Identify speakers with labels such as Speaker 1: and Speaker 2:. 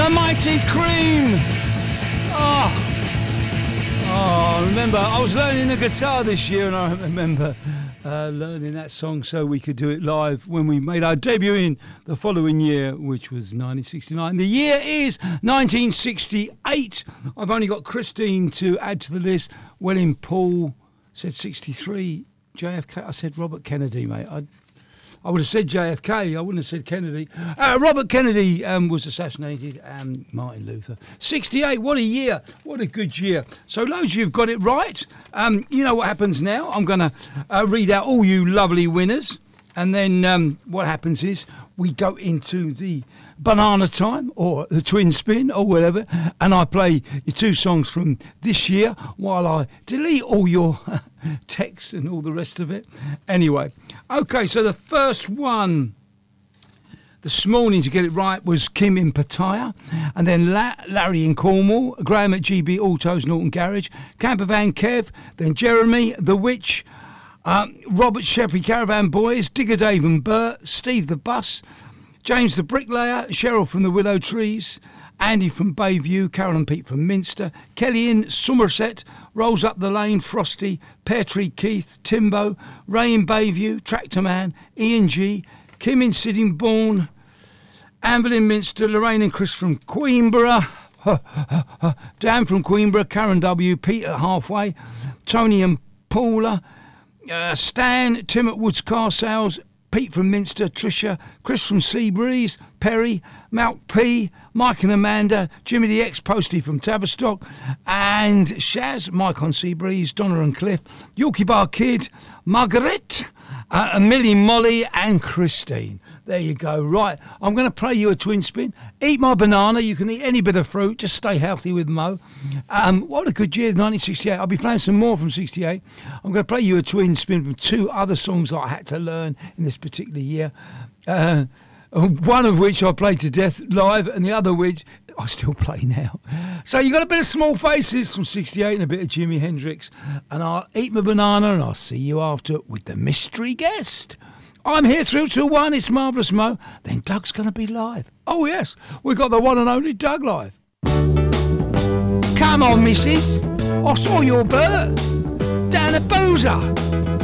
Speaker 1: Mighty Cream. Oh, remember, I was learning the guitar this year, and I remember learning that song so we could do it live when we made our debut in the following year, which was 1969. The year is 1968. I've only got Christine to add to the list. Welling Paul said 63. JFK, I said Robert Kennedy, mate. I would have said JFK, I wouldn't have said Kennedy. Robert Kennedy was assassinated, and Martin Luther. 68, what a year, what a good year. So loads of you have got it right. You know what happens now? I'm going to read out all you lovely winners, and then what happens is we go into the banana time or the twin spin or whatever, and I play your two songs from this year while I delete all your texts and all the rest of it. Anyway, okay, so the first one this morning to get it right was Kim in Pattaya, and then Larry in Cornwall, Graham at GB Autos Norton Garage, Campervan Kev, then Jeremy, The Witch, Robert Sheppey Caravan Boys, Digger Dave and Bert, Steve the Bus, James the Bricklayer, Cheryl from the Willow Trees, Andy from Bayview, Carol and Pete from Minster, Kelly in Somerset, Rolls Up the Lane, Frosty, Pear Tree Keith, Timbo, Ray in Bayview, Tractor Man, Ian G, Kim in Sittingbourne, Anvil in Minster, Lorraine and Chris from Queenborough, Dan from Queenborough, Karen W, Peter Halfway, Tony and Paula, Stan, Tim at Woods Car Sales, Pete from Minster, Tricia, Chris from Seabreeze, Perry, Malk P, Mike and Amanda, Jimmy the Ex-Postie from Tavistock, and Shaz, Mike on Seabreeze, Donna and Cliff, Yorkie Bar Kid, Margaret, Millie, Molly and Christine. There you go. Right, I'm going to play you a twin spin. Eat my banana. You can eat any bit of fruit. Just stay healthy with Mo. What a good year, 1968. I'll be playing some more from 68. I'm going to play you a twin spin from two other songs that I had to learn in this particular year. One of which I played to death live, and the other which I still play now. So you got a bit of Small Faces from 68 and a bit of Jimi Hendrix. And I'll eat my banana, and I'll see you after with the mystery guest. I'm here through till 1, it's Marvellous Mo. Then Doug's going to be live. Oh yes, we've got the one and only Doug live. Come on, missus, I saw your Bert down at Boozer.